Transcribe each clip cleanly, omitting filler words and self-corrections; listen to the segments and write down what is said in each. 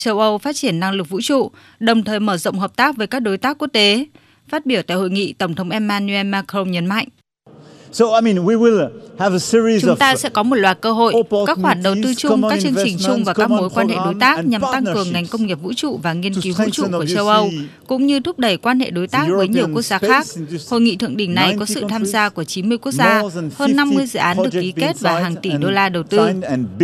châu Âu phát triển năng lực vũ trụ, đồng thời mở rộng hợp tác với các đối tác quốc tế. Phát biểu tại hội nghị, Tổng thống Emmanuel Macron nhấn mạnh, chúng ta sẽ có một loạt cơ hội, các khoản đầu tư chung, các chương trình chung và các mối quan hệ đối tác nhằm tăng cường ngành công nghiệp vũ trụ và nghiên cứu vũ trụ của châu Âu, cũng như thúc đẩy quan hệ đối tác với nhiều quốc gia khác. Hội nghị thượng đỉnh này có sự tham gia của 90 quốc gia, hơn 50 dự án được ký kết và hàng tỷ đô la đầu tư.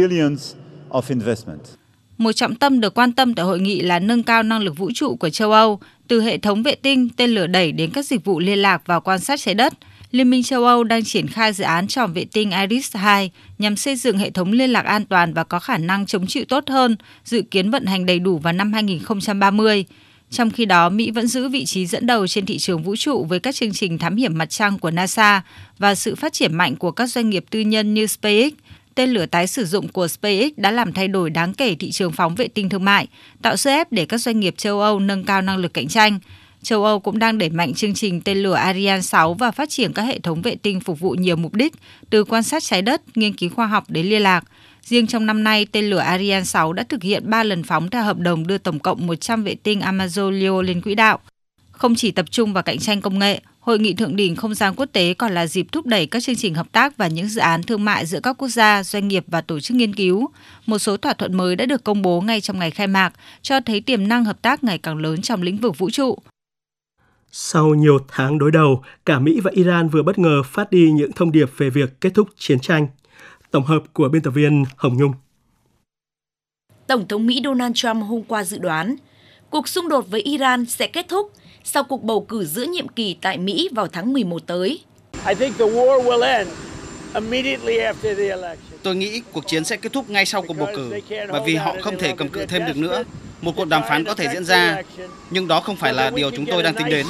Một trọng tâm được quan tâm tại hội nghị là nâng cao năng lực vũ trụ của châu Âu, từ hệ thống vệ tinh, tên lửa đẩy đến các dịch vụ liên lạc và quan sát trái đất. Liên minh châu Âu đang triển khai dự án tròn vệ tinh IRIS-2 nhằm xây dựng hệ thống liên lạc an toàn và có khả năng chống chịu tốt hơn, dự kiến vận hành đầy đủ vào năm 2030. Trong khi đó, Mỹ vẫn giữ vị trí dẫn đầu trên thị trường vũ trụ với các chương trình thám hiểm mặt trăng của NASA và sự phát triển mạnh của các doanh nghiệp tư nhân như SpaceX. Tên lửa tái sử dụng của SpaceX đã làm thay đổi đáng kể thị trường phóng vệ tinh thương mại, tạo sức ép để các doanh nghiệp châu Âu nâng cao năng lực cạnh tranh. Châu Âu cũng đang đẩy mạnh chương trình tên lửa Ariane 6 và phát triển các hệ thống vệ tinh phục vụ nhiều mục đích, từ quan sát trái đất, nghiên cứu khoa học đến liên lạc. Riêng trong năm nay, tên lửa Ariane 6 đã thực hiện 3 lần phóng theo hợp đồng đưa tổng cộng 100 vệ tinh Amazon Leo lên quỹ đạo. Không chỉ tập trung vào cạnh tranh công nghệ, Hội nghị thượng đỉnh không gian quốc tế còn là dịp thúc đẩy các chương trình hợp tác và những dự án thương mại giữa các quốc gia, doanh nghiệp và tổ chức nghiên cứu. Một số thỏa thuận mới đã được công bố ngay trong ngày khai mạc, cho thấy tiềm năng hợp tác ngày càng lớn trong lĩnh vực vũ trụ. Sau nhiều tháng đối đầu, cả Mỹ và Iran vừa bất ngờ phát đi những thông điệp về việc kết thúc chiến tranh. Tổng hợp của biên tập viên Hồng Nhung. Tổng thống Mỹ Donald Trump hôm qua dự đoán cuộc xung đột với Iran sẽ kết thúc sau cuộc bầu cử giữa nhiệm kỳ tại Mỹ vào tháng 11 tới. Tôi nghĩ cuộc chiến sẽ kết thúc ngay sau cuộc bầu cử, bởi vì họ không thể cầm cự thêm được nữa. Một cuộc đàm phán có thể diễn ra, nhưng đó không phải là điều chúng tôi đang tính đến.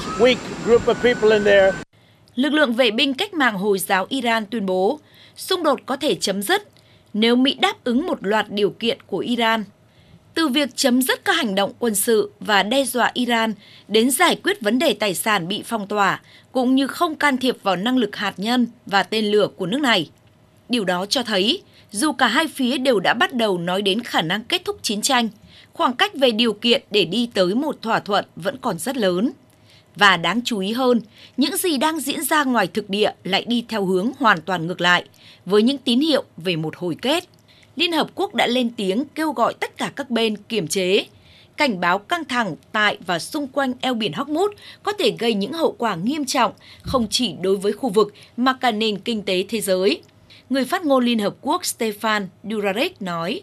Lực lượng vệ binh cách mạng Hồi giáo Iran tuyên bố xung đột có thể chấm dứt nếu Mỹ đáp ứng một loạt điều kiện của Iran. Từ việc chấm dứt các hành động quân sự và đe dọa Iran đến giải quyết vấn đề tài sản bị phong tỏa, cũng như không can thiệp vào năng lực hạt nhân và tên lửa của nước này. Điều đó cho thấy, dù cả hai phía đều đã bắt đầu nói đến khả năng kết thúc chiến tranh, khoảng cách về điều kiện để đi tới một thỏa thuận vẫn còn rất lớn. Và đáng chú ý hơn, những gì đang diễn ra ngoài thực địa lại đi theo hướng hoàn toàn ngược lại, với những tín hiệu về một hồi kết. Liên Hợp Quốc đã lên tiếng kêu gọi tất cả các bên kiềm chế, cảnh báo căng thẳng tại và xung quanh eo biển Hormuz có thể gây những hậu quả nghiêm trọng không chỉ đối với khu vực mà cả nền kinh tế thế giới. Người phát ngôn Liên Hợp Quốc Stefan Dujarric nói,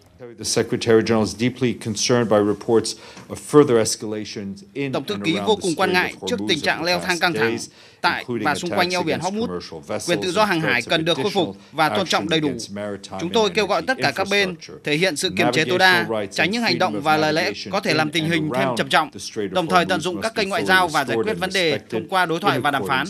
Tổng thư ký vô cùng quan ngại trước tình trạng leo thang căng thẳng tại và xung quanh eo biển Hormuz. Quyền tự do hàng hải cần được khôi phục và tôn trọng đầy đủ. Chúng tôi kêu gọi tất cả các bên thể hiện sự kiềm chế tối đa, tránh những hành động và lời lẽ có thể làm tình hình thêm trầm trọng, đồng thời tận dụng các kênh ngoại giao và giải quyết vấn đề thông qua đối thoại và đàm phán.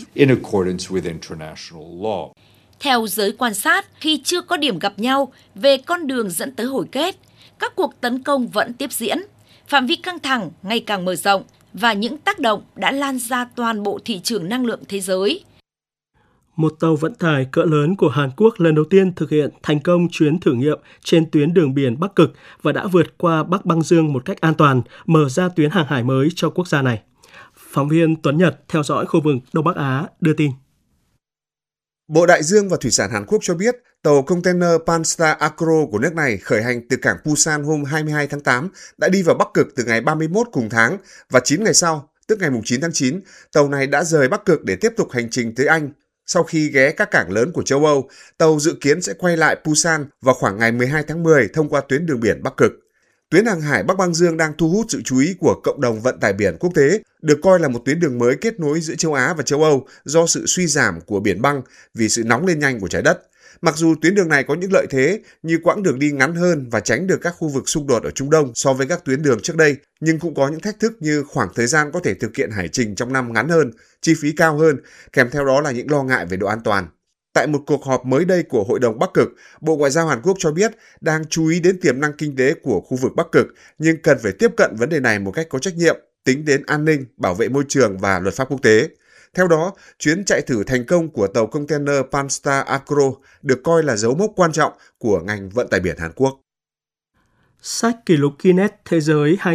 Theo giới quan sát, khi chưa có điểm gặp nhau về con đường dẫn tới hồi kết, các cuộc tấn công vẫn tiếp diễn, phạm vi căng thẳng ngày càng mở rộng và những tác động đã lan ra toàn bộ thị trường năng lượng thế giới. Một tàu vận tải cỡ lớn của Hàn Quốc lần đầu tiên thực hiện thành công chuyến thử nghiệm trên tuyến đường biển Bắc Cực và đã vượt qua Bắc Băng Dương một cách an toàn, mở ra tuyến hàng hải mới cho quốc gia này. Phóng viên Tuấn Nhật theo dõi khu vực Đông Bắc Á đưa tin. Bộ Đại dương và Thủy sản Hàn Quốc cho biết tàu container Panstar Agro của nước này khởi hành từ cảng Busan hôm 22 tháng 8 đã đi vào Bắc Cực từ ngày 31 cùng tháng và 9 ngày sau, tức ngày 9 tháng 9, tàu này đã rời Bắc Cực để tiếp tục hành trình tới Anh. Sau khi ghé các cảng lớn của châu Âu, tàu dự kiến sẽ quay lại Busan vào khoảng ngày 12 tháng 10 thông qua tuyến đường biển Bắc Cực. Tuyến hàng hải Bắc Băng Dương đang thu hút sự chú ý của cộng đồng vận tải biển quốc tế, được coi là một tuyến đường mới kết nối giữa châu Á và châu Âu do sự suy giảm của biển băng vì sự nóng lên nhanh của trái đất. Mặc dù tuyến đường này có những lợi thế như quãng đường đi ngắn hơn và tránh được các khu vực xung đột ở Trung Đông so với các tuyến đường trước đây, nhưng cũng có những thách thức như khoảng thời gian có thể thực hiện hải trình trong năm ngắn hơn, chi phí cao hơn, kèm theo đó là những lo ngại về độ an toàn. Tại một cuộc họp mới đây của Hội đồng Bắc Cực, Bộ Ngoại giao Hàn Quốc cho biết đang chú ý đến tiềm năng kinh tế của khu vực Bắc Cực, nhưng cần phải tiếp cận vấn đề này một cách có trách nhiệm, tính đến an ninh, bảo vệ môi trường và luật pháp quốc tế. Theo đó, chuyến chạy thử thành công của tàu container Panstar Agro được coi là dấu mốc quan trọng của ngành vận tải biển Hàn Quốc. Sách kỷ lục Guinness Thế giới